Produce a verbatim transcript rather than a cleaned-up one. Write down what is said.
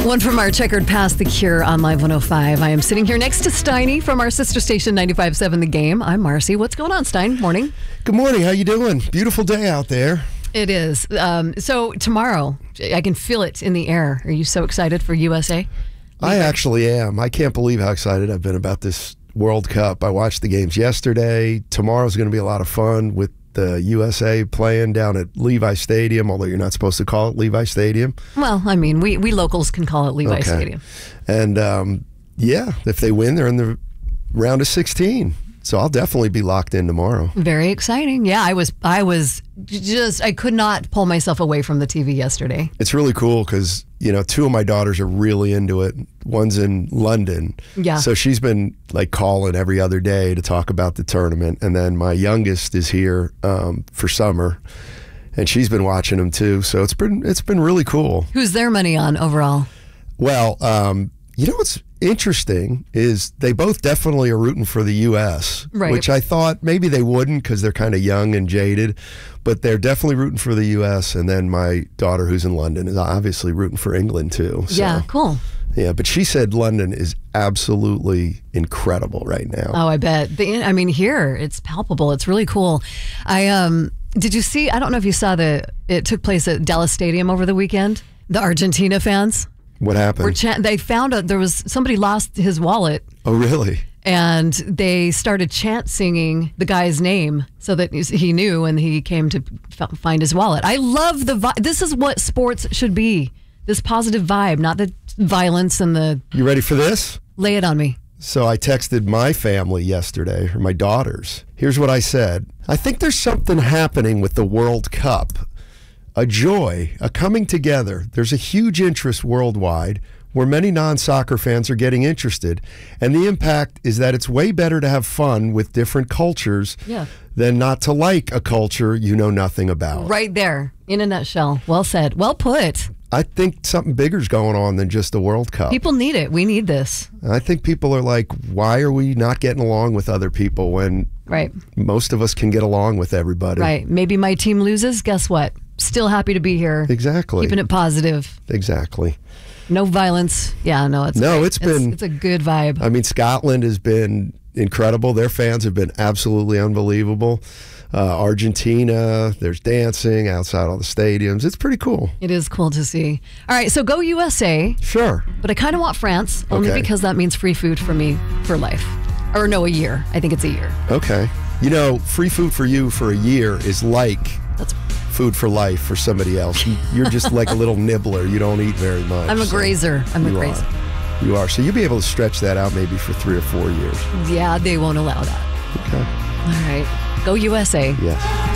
One from our checkered past, The Cure on Live one oh five. I am sitting here next to Steiny from our sister station ninety-five point seven The Game. I'm Marcy. What's going on, Stein? Morning. Good morning. How you doing? Beautiful day out there. It is. Um, so tomorrow, I can feel it in the air. Are you so excited for U S A? I actually am. I can't believe how excited I've been about this World Cup. I watched the games yesterday. Tomorrow's going to be a lot of fun with the U S A playing down at Levi Stadium, although you're not supposed to call it Levi Stadium. Well, I mean, we, we locals can call it Levi okay. Stadium. And, um, yeah, if they win, they're in the round of sixteen. So I'll definitely be locked in tomorrow. Very exciting. Yeah, I was I was just, I could not pull myself away from the T V yesterday. It's really cool because, you know, two of my daughters are really into it. One's in London. Yeah. So she's been like calling every other day to talk about the tournament. And then my youngest is here um, for summer. And she's been watching them too. So it's been, it's been really cool. Who's their money on overall? Well, um, you know what's interesting is they both definitely are rooting for the U S, right. which I thought maybe they wouldn't because they're kind of young and jaded, but they're definitely rooting for the U S. And then my daughter, who's in London, is obviously rooting for England too. So, yeah, cool. Yeah, but she said London is absolutely incredible right now. Oh, I bet. The, I mean, here it's palpable. It's really cool. I um, did you see? I don't know if you saw the. It took place at Dallas Stadium over the weekend. The Argentina fans. What happened? Were cha- they found out there was somebody lost his wallet. Oh, really? And they started chant singing the guy's name so that he knew and he came to f- find his wallet. I love the vi- this is what sports should be. This positive vibe, not the violence and the... You ready for this? Lay it on me. So I texted my family yesterday, or my daughters. Here's what I said. I think there's something happening with the World Cup. A joy, a coming together. There's a huge interest worldwide where many non-soccer fans are getting interested. And the impact is that it's way better to have fun with different cultures yeah. than not to like a culture you know nothing about. Right there, in a nutshell. Well said. Well put. I think something bigger's going on than just the World Cup. People need it. We need this. I think people are like, why are we not getting along with other people when right. most of us can get along with everybody? Right. Maybe my team loses. Guess what? Still happy to be here. Exactly. Keeping it positive. Exactly. No violence. Yeah, no, it's no, great. it's been it's, it's a good vibe. I mean, Scotland has been incredible. Their fans have been absolutely unbelievable. Uh, Argentina, there's dancing outside all the stadiums. It's pretty cool. It is cool to see. All right, so go U S A. Sure. But I kind of want France, only okay. because that means free food for me for life. Or no, a year. I think it's a year. Okay. You know, free food for you for a year is like That's food for life for somebody else. You're just like a little nibbler. You don't eat very much. I'm a so grazer. I'm a you grazer. Are. You are. So you'll be able to stretch that out maybe for three or four years. Yeah, they won't allow that. Okay. All right. Go U S A. Yes.